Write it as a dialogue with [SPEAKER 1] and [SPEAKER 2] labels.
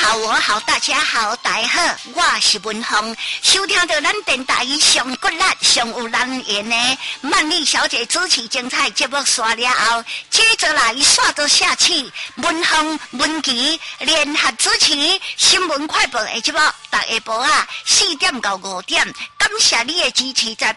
[SPEAKER 1] 好，我好，大家好，大家好，我是文凤，收听到咱电台上骨力、上有人缘的曼丽小姐主持精彩节目刷了后，接着来刷着下去，文凤、文琪联合主持新闻快报的节目，大下晡4点到5点，感谢你的支持，在